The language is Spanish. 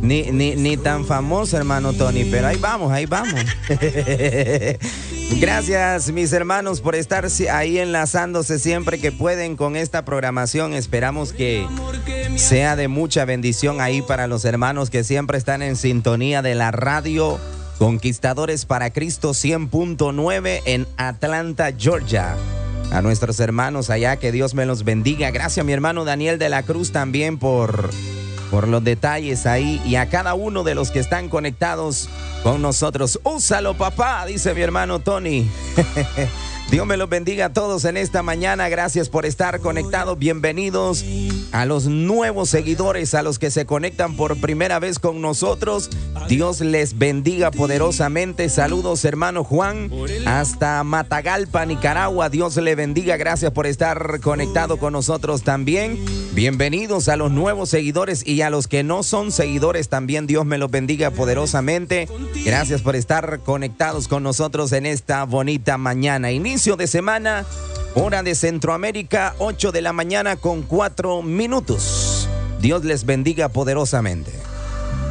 Ni tan famoso, hermano Tony, pero ahí vamos, ahí vamos. Gracias, mis hermanos, por estar ahí enlazándose siempre que pueden con esta programación. Esperamos que sea de mucha bendición ahí para los hermanos que siempre están en sintonía de la radio Conquistadores para Cristo 100.9 en Atlanta, Georgia. A nuestros hermanos allá, que Dios me los bendiga. Gracias, mi hermano Daniel de la Cruz, también por los detalles ahí, y a cada uno de los que están conectados con nosotros. Úsalo, papá, dice mi hermano Tony. Dios me los bendiga a todos en esta mañana. Gracias por estar conectados. Bienvenidos a los nuevos seguidores, a los que se conectan por primera vez con nosotros. Dios les bendiga poderosamente. Saludos, hermano Juan, hasta Matagalpa, Nicaragua. Dios le bendiga. Gracias por estar conectado con nosotros también. Bienvenidos a los nuevos seguidores, y a los que no son seguidores también. Dios me los bendiga poderosamente. Gracias por estar conectados con nosotros en esta bonita mañana. Inicio de semana, hora de Centroamérica, 8 de la mañana con 4 minutos. Dios les bendiga poderosamente.